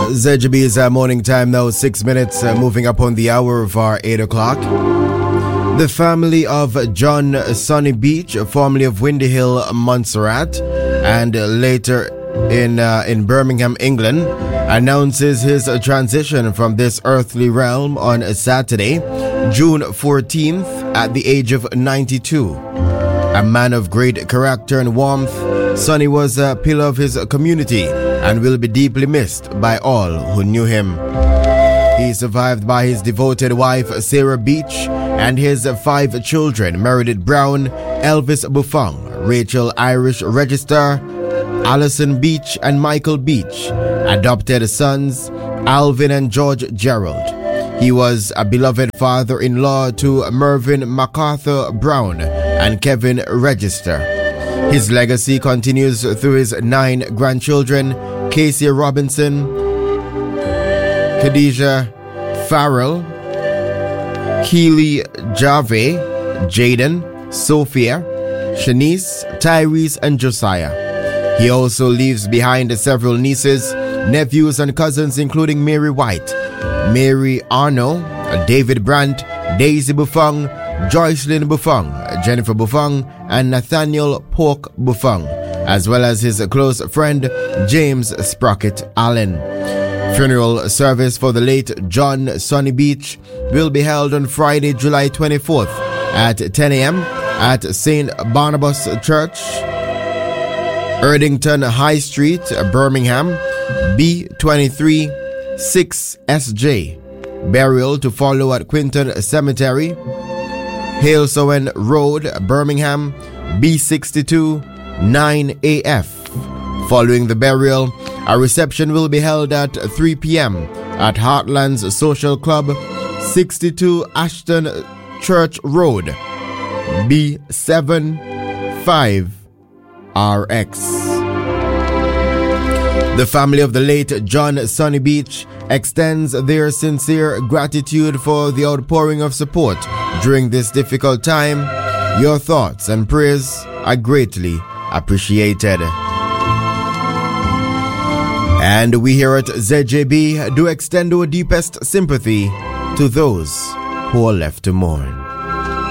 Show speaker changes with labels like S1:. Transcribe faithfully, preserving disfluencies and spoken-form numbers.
S1: Z J B's uh, morning time now, six minutes, uh, moving up on the hour of our eight o'clock. The family of John Sonny Beach, formerly of Windy Hill, Montserrat, and uh, later in uh, in Birmingham, England, announces his uh, transition from this earthly realm on Saturday, June fourteenth, at the age of ninety-two. A man of great character and warmth, Sonny was a pillar of his community and will be deeply missed by all who knew him. He is survived by his devoted wife Sarah Beach and his five children: Meredith Brown, Elvis Buffong, Rachel Irish Register, Alison Beach and Michael Beach, adopted sons Alvin and George Gerald. He was a beloved father-in-law to Mervyn MacArthur Brown and Kevin Register. His legacy continues through his nine grandchildren: Casey Robinson, Khadijah Farrell, Keely Jarve, Jaden, Sophia, Shanice, Tyrese, and Josiah. He also leaves behind several nieces, nephews, and cousins, including Mary White, Mary Arno, David Brandt, Daisy Buffong, Joycelyn Buffong, Jennifer Buffong, and Nathaniel Pork Buffong, as well as his close friend James Sprocket Allen. Funeral service for the late John Sonny Beach will be held on Friday, July twenty-fourth at ten a.m. at Saint Barnabas Church, Erdington High Street, Birmingham, B twenty-three six S J. Burial to follow at Quinton Cemetery, Halesowen Road, Birmingham, B sixty-two nine A F. Following the burial, a reception will be held at three p.m. at Heartlands Social Club, sixty-two Ashton Church Road, B seven five R X. The family of the late John Sonny Beach extends their sincere gratitude for the outpouring of support during this difficult time. Your thoughts and prayers are greatly appreciated. And we here at Z J B do extend our deepest sympathy to those who are left to mourn.